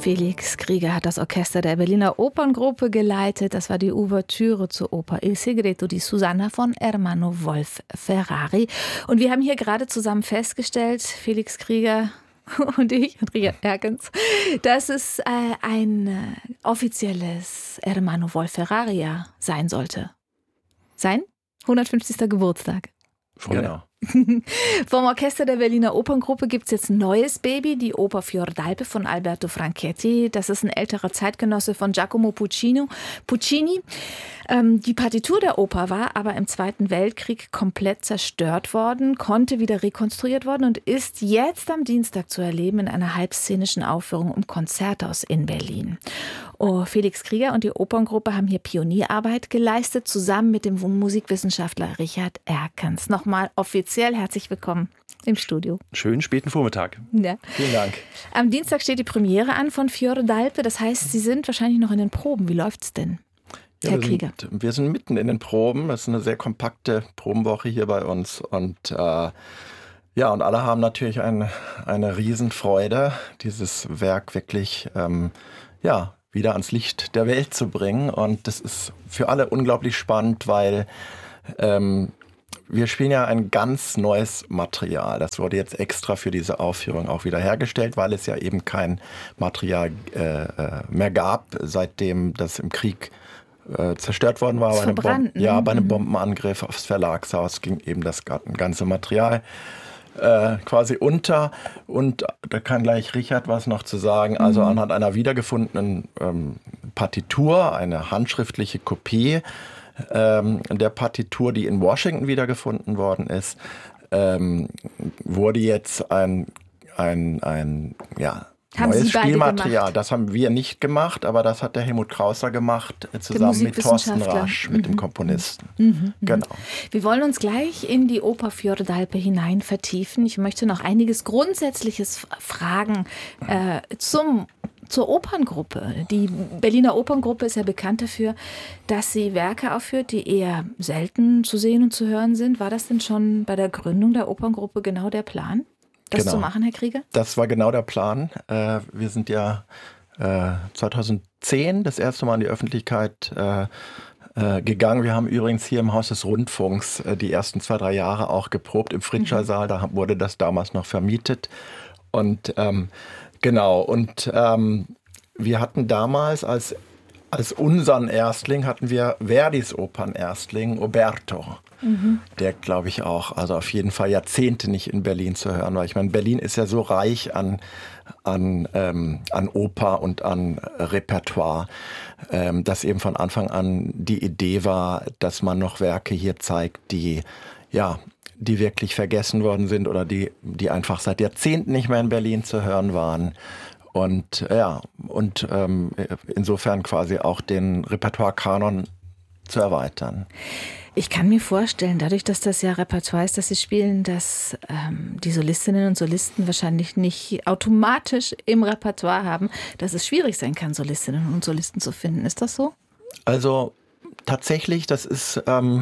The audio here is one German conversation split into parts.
Felix Krieger hat das Orchester der Berliner Operngruppe geleitet. Das war die Ouvertüre zur Oper Il Segreto di Susanna von Ermanno Wolf Ferrari. Und wir haben hier gerade zusammen festgestellt, Felix Krieger und ich und Richard Erkens, dass es ein offizielles Ermanno Wolf Ferrari sein sollte. Sein 150. Geburtstag. Genau. Vom Orchester der Berliner Operngruppe gibt es jetzt ein neues Baby, die Oper Fiordalpe von Alberto Franchetti. Das ist ein älterer Zeitgenosse von Giacomo Puccini. Die Partitur der Oper war aber im Zweiten Weltkrieg komplett zerstört worden, konnte wieder rekonstruiert worden und ist jetzt am Dienstag zu erleben in einer halbszenischen Aufführung im Konzerthaus in Berlin. Felix Krieger und die Operngruppe haben hier Pionierarbeit geleistet, zusammen mit dem Musikwissenschaftler Richard Erkens. Nochmal offiziell herzlich willkommen im Studio. Schönen späten Vormittag. Ja. Vielen Dank. Am Dienstag steht die Premiere an von Fiordalpe. Das heißt, Sie sind wahrscheinlich noch in den Proben. Wie läuft's denn, Herr Krieger? Wir sind mitten in den Proben. Das ist eine sehr kompakte Probenwoche hier bei uns. Und und alle haben natürlich eine Riesenfreude, dieses Werk wirklich wieder ans Licht der Welt zu bringen. Und das ist für alle unglaublich spannend, weil wir spielen ja ein ganz neues Material. Das wurde jetzt extra für diese Aufführung auch wieder hergestellt, weil es ja eben kein Material mehr gab, seitdem das im Krieg zerstört worden war. Bei einem Bombenangriff aufs Verlagshaus ging eben das ganze Material quasi unter. Und da kann gleich Richard was noch zu sagen. Also anhand einer wiedergefundenen Partitur, eine handschriftliche Kopie der Partitur, die in Washington wiedergefunden worden ist, wurde jetzt ein neues Spielmaterial. Das haben wir nicht gemacht, aber das hat der Helmut Krauser gemacht, zusammen mit Thorsten Rasch, mit dem Komponisten. Genau. Wir wollen uns gleich in die Oper Fiordalpe hinein vertiefen. Ich möchte noch einiges Grundsätzliches fragen zur Operngruppe. Die Berliner Operngruppe ist ja bekannt dafür, dass sie Werke aufführt, die eher selten zu sehen und zu hören sind. War das denn schon bei der Gründung der Operngruppe genau der Plan, das zu machen, Herr Krieger? Das war genau der Plan. Wir sind ja 2010 das erste Mal in die Öffentlichkeit gegangen. Wir haben übrigens hier im Haus des Rundfunks die ersten 2-3 Jahre auch geprobt im Fritscher-Saal. Da wurde das damals noch vermietet. Und wir hatten damals als unseren Erstling hatten wir Verdis Opernerstling Oberto, der, glaube ich, auch, also auf jeden Fall Jahrzehnte nicht in Berlin zu hören war. Ich meine, Berlin ist ja so reich an Oper und an Repertoire, dass eben von Anfang an die Idee war, dass man noch Werke hier zeigt, die wirklich vergessen worden sind oder die einfach seit Jahrzehnten nicht mehr in Berlin zu hören waren. Und insofern quasi auch den Repertoire-Kanon zu erweitern. Ich kann mir vorstellen, dadurch, dass das ja Repertoire ist, das Sie spielen, dass die Solistinnen und Solisten wahrscheinlich nicht automatisch im Repertoire haben, dass es schwierig sein kann, Solistinnen und Solisten zu finden. Ist das so? Also tatsächlich, das ist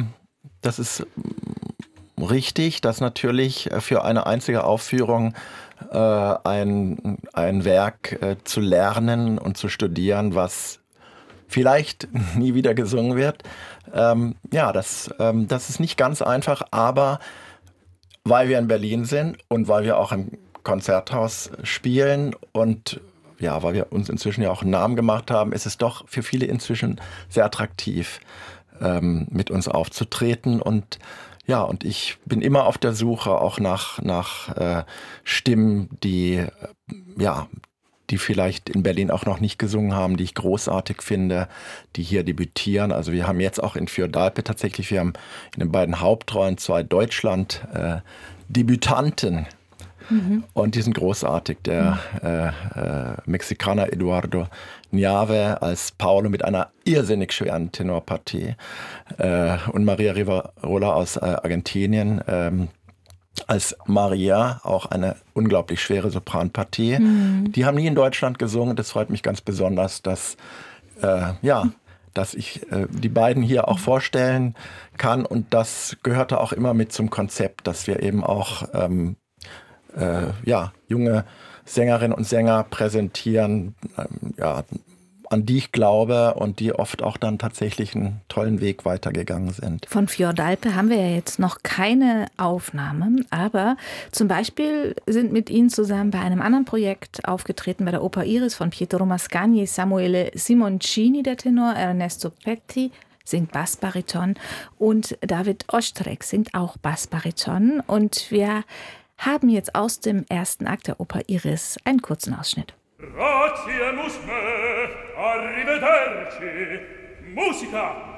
richtig, dass natürlich für eine einzige Aufführung ein Werk zu lernen und zu studieren, was vielleicht nie wieder gesungen wird. Das ist nicht ganz einfach, aber weil wir in Berlin sind und weil wir auch im Konzerthaus spielen und weil wir uns inzwischen ja auch einen Namen gemacht haben, ist es doch für viele inzwischen sehr attraktiv, mit uns aufzutreten. Und ich bin immer auf der Suche auch nach Stimmen, die vielleicht in Berlin auch noch nicht gesungen haben, die ich großartig finde, die hier debütieren. Also wir haben jetzt auch in Fiordalpe tatsächlich, wir haben in den beiden Hauptrollen 2 Deutschland-Debütanten. Und die sind großartig. Der Mexikaner Eduardo Niave als Paolo mit einer irrsinnig schweren Tenorpartie und Maria Rivarola aus Argentinien als Maria, auch eine unglaublich schwere Sopranpartie. Die haben nie in Deutschland gesungen. Das freut mich ganz besonders, dass ich die beiden hier auch vorstellen kann. Und das gehörte auch immer mit zum Konzept, dass wir eben auch junge Sängerinnen und Sänger präsentieren, an die ich glaube und die oft auch dann tatsächlich einen tollen Weg weitergegangen sind. Von Fiordalpe haben wir ja jetzt noch keine Aufnahmen, aber zum Beispiel sind mit Ihnen zusammen bei einem anderen Projekt aufgetreten, bei der Oper Iris von Pietro Mascagni, Samuele Simoncini, der Tenor, Ernesto Petti singt Bassbariton und David Ostrek singt auch Bassbariton. Und wir haben jetzt aus dem ersten Akt der Oper Iris einen kurzen Ausschnitt. Grazie, Musme, arrivederci, musica!